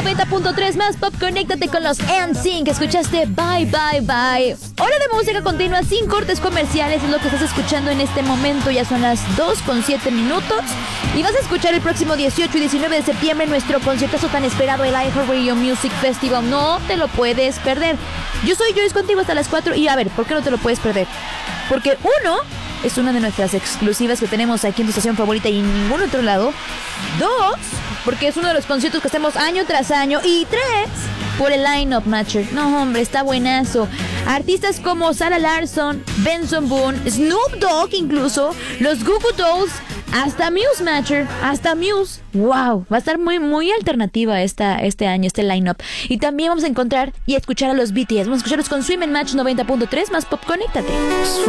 90.3 más pop. Conéctate con los NSYNC. Escuchaste Bye Bye Bye. Hora de música continua sin cortes comerciales. Es lo que estás escuchando en este momento. Ya son las 2:07 minutos. Y vas a escuchar el próximo 18 y 19 de septiembre nuestro conciertazo tan esperado, el iHeartRadio Music Festival. No te lo puedes perder. Yo soy Joyce contigo hasta las 4. Y a ver, ¿por qué no te lo puedes perder? Porque uno, es una de nuestras exclusivas que tenemos aquí en tu estación favorita y en ningún otro lado. 2, porque es uno de los conciertos que hacemos año tras año. Y 3, por el line-up, Matcher. No, hombre, está buenazo. Artistas como Sarah Larsson, Benson Boone, Snoop Dogg incluso, los Goo Goo Dolls, hasta Muse, Matcher, hasta Muse. Wow, va a estar muy alternativa este año, este line-up. Y también vamos a encontrar y escuchar a los BTS. Vamos a escucharlos con Swim and Match 90.3 más pop. Conéctate.